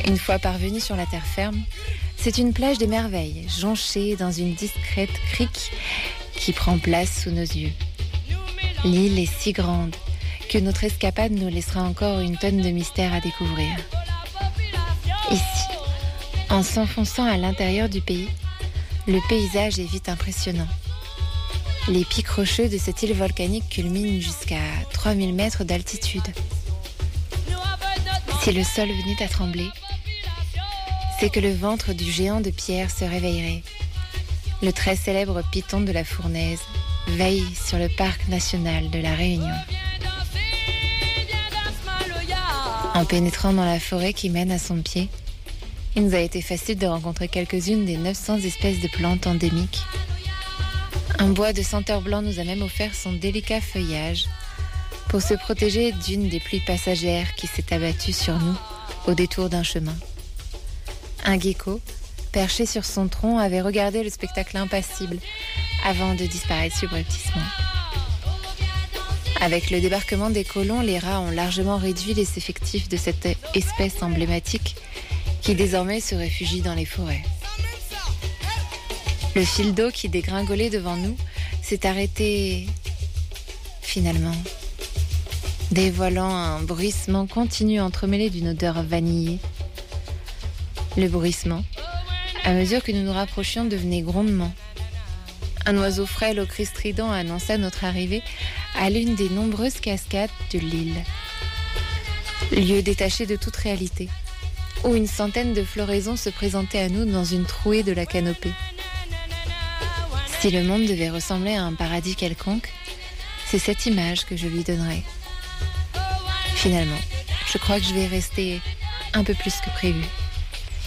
Une fois parvenu sur la terre ferme, c'est une plage des merveilles, jonchée dans une discrète crique qui prend place sous nos yeux. L'île est si grande que notre escapade nous laissera encore une tonne de mystères à découvrir. Ici, en s'enfonçant à l'intérieur du pays, le paysage est vite impressionnant. Les pics rocheux de cette île volcanique culminent jusqu'à 3000 mètres d'altitude. Si le sol venait à trembler, c'est que le ventre du géant de pierre se réveillerait. Le très célèbre python de la Fournaise veille sur le parc national de la Réunion. En pénétrant dans la forêt qui mène à son pied, il nous a été facile de rencontrer quelques-unes des 900 espèces de plantes endémiques. Un bois de senteur blanc nous a même offert son délicat feuillage pour se protéger d'une des pluies passagères qui s'est abattue sur nous au détour d'un chemin. Un gecko, perché sur son tronc, avait regardé le spectacle impassible avant de disparaître subrepticement. Avec le débarquement des colons, les rats ont largement réduit les effectifs de cette espèce emblématique qui désormais se réfugie dans les forêts. Le fil d'eau qui dégringolait devant nous s'est arrêté finalement, dévoilant un bruissement continu entremêlé d'une odeur vanillée. Le bruissement, à mesure que nous nous rapprochions, devenait grondement. Un oiseau frêle au cri strident annonça notre arrivée à l'une des nombreuses cascades de l'île. Lieu détaché de toute réalité, où une centaine de floraisons se présentaient à nous dans une trouée de la canopée. Si le monde devait ressembler à un paradis quelconque, c'est cette image que je lui donnerais. Finalement, je crois que je vais rester un peu plus que prévu.